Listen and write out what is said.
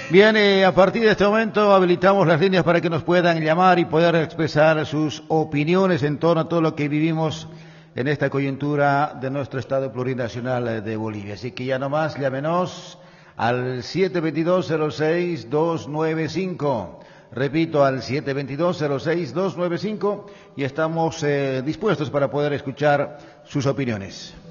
Bien, a partir de este momento habilitamos las líneas para que nos puedan llamar y poder expresar sus opiniones en torno a todo lo que vivimos en esta coyuntura de nuestro Estado plurinacional de Bolivia. Así que ya nomás llámenos al 722-06-295. Repito, al 722-06-295 y estamos dispuestos para poder escuchar sus opiniones.